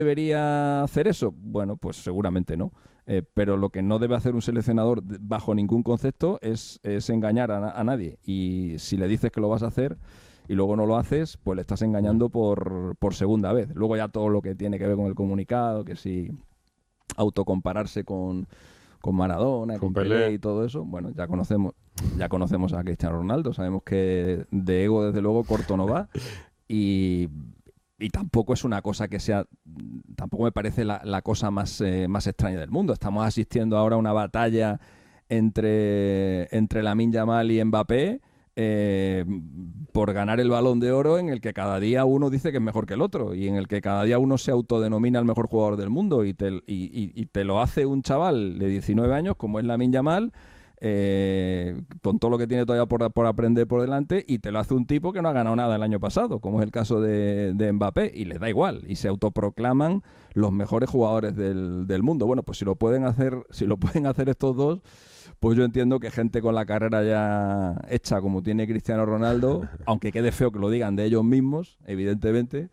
debería hacer eso? Bueno, pues seguramente no. Pero lo que no debe hacer un seleccionador bajo ningún concepto es engañar a nadie. Y si le dices que lo vas a hacer y luego no lo haces, pues le estás engañando por segunda vez. Luego ya todo lo que tiene que ver con el comunicado, que si autocompararse con Maradona, Con con Pelé Pelé. y todo eso, bueno, ya conocemos a Cristiano Ronaldo, sabemos que de ego desde luego corto no va y, y tampoco es una cosa que sea, tampoco me parece la cosa más extraña del mundo. Estamos asistiendo ahora a una batalla entre Lamine Yamal y Mbappé, eh, por ganar el Balón de Oro, en el que cada día uno dice que es mejor que el otro y en el que cada día uno se autodenomina el mejor jugador del mundo y te lo hace un chaval de 19 años como es Lamine Yamal, con todo lo que tiene todavía por aprender por delante, y te lo hace un tipo que no ha ganado nada el año pasado, como es el caso de Mbappé, y les da igual, y se autoproclaman los mejores jugadores del mundo. Bueno, pues si lo pueden hacer estos dos, pues yo entiendo que gente con la carrera ya hecha como tiene Cristiano Ronaldo, aunque quede feo que lo digan de ellos mismos, evidentemente,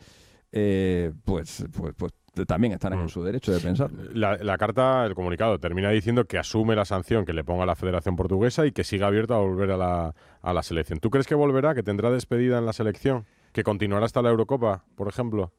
pues también estarán en Mm. su derecho de pensarlo. La carta, el comunicado, termina diciendo que asume la sanción que le ponga la Federación Portuguesa y que siga abierto a volver a la selección. ¿Tú crees que volverá, que tendrá despedida en la selección? ¿Que continuará hasta la Eurocopa, por ejemplo?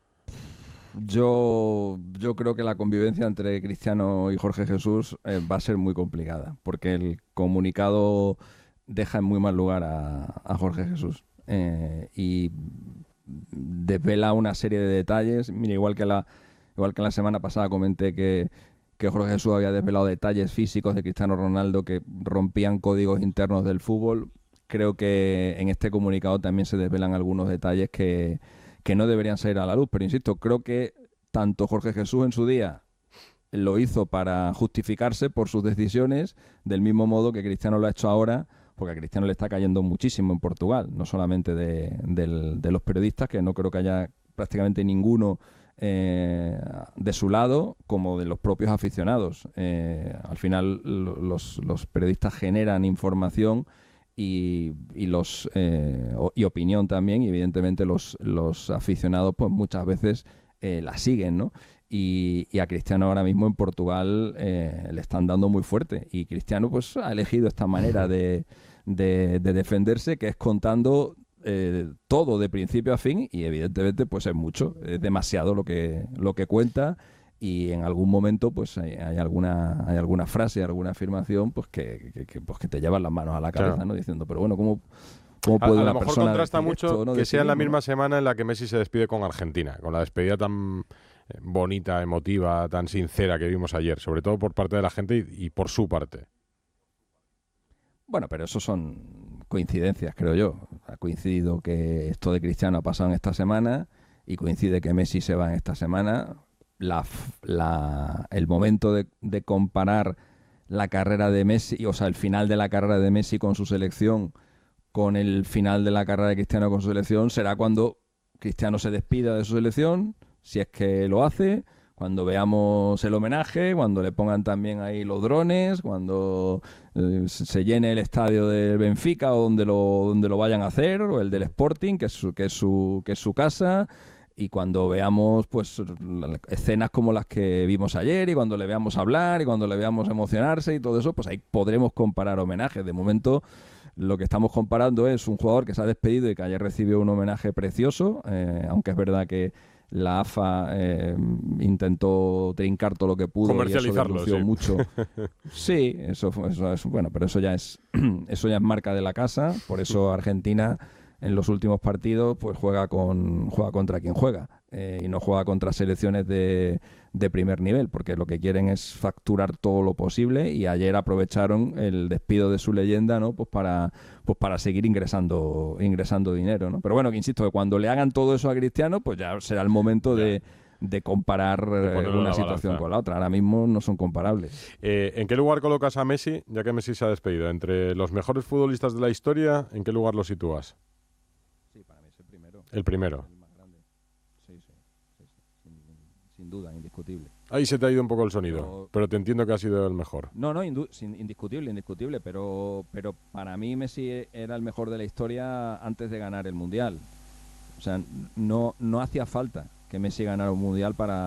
Yo creo que la convivencia entre Cristiano y Jorge Jesús va a ser muy complicada, porque el comunicado deja en muy mal lugar a Jorge Jesús, y desvela una serie de detalles. Mira, igual que la semana pasada comenté que Jorge Jesús había desvelado detalles físicos de Cristiano Ronaldo que rompían códigos internos del fútbol. Creo que en este comunicado también se desvelan algunos detalles que no deberían salir a la luz. Pero insisto, creo que tanto Jorge Jesús en su día lo hizo para justificarse por sus decisiones, del mismo modo que Cristiano lo ha hecho ahora, porque a Cristiano le está cayendo muchísimo en Portugal, no solamente de los periodistas, que no creo que haya prácticamente ninguno de su lado, como de los propios aficionados. Al final los periodistas generan información y opinión también, y evidentemente los aficionados pues muchas veces la siguen, ¿no? Y a Cristiano ahora mismo en Portugal le están dando muy fuerte, y Cristiano pues ha elegido esta manera de defenderse, que es contando todo de principio a fin, y evidentemente pues es mucho, es demasiado lo que cuenta, y en algún momento pues hay alguna frase, alguna afirmación pues que te llevan las manos a la Claro. cabeza, ¿no? Diciendo, pero bueno, ¿cómo puede A lo una mejor persona contrasta decir mucho esto, ¿no? que De sí sea en la mismo, misma ¿no? semana en la que Messi se despide con Argentina, con la despedida tan bonita, emotiva, tan sincera que vimos ayer, sobre todo por parte de la gente y por su parte. Bueno, pero eso son coincidencias, creo yo. Ha coincidido que esto de Cristiano ha pasado en esta semana, y coincide que Messi se va en esta semana. El momento de comparar la carrera de Messi, o sea, el final de la carrera de Messi con su selección, con el final de la carrera de Cristiano con su selección, será cuando Cristiano se despida de su selección, si es que lo hace, cuando veamos el homenaje, cuando le pongan también ahí los drones, cuando se llene el estadio del Benfica, o donde lo vayan a hacer, o el del Sporting, que es su casa, y cuando veamos pues escenas como las que vimos ayer, y cuando le veamos hablar, y cuando le veamos emocionarse y todo eso, pues ahí podremos comparar homenajes. De momento lo que estamos comparando es un jugador que se ha despedido y que ayer recibió un homenaje precioso, aunque es verdad que la AFA intentó trincar todo lo que pudo, y eso Comercializarlo, deslució sí. mucho. Sí, bueno, pero eso ya es eso ya es marca de la casa. Por eso Argentina en los últimos partidos pues juega contra quien juega, y no juega contra selecciones de primer nivel, porque lo que quieren es facturar todo lo posible, y ayer aprovecharon el despido de su leyenda, ¿no? Pues para seguir ingresando dinero, ¿no? Pero bueno, que insisto, que cuando le hagan todo eso a Cristiano, pues ya será el momento Ya, de comparar de ponerlo en una la situación balanza. con la otra. Ahora mismo no son comparables. ¿En qué lugar colocas a Messi, ya que Messi se ha despedido? ¿Entre los mejores futbolistas de la historia? ¿En qué lugar lo sitúas? Sí, para mí es el primero. El primero. El más grande. Sí, sí, sí, sí. Sin duda, indiscutible. Ahí se te ha ido un poco el sonido, Pero pero te entiendo que ha sido el mejor. no, no, indiscutible, pero para mí Messi era el mejor de la historia antes de ganar el Mundial. O sea, no hacía falta que Messi ganara un mundial para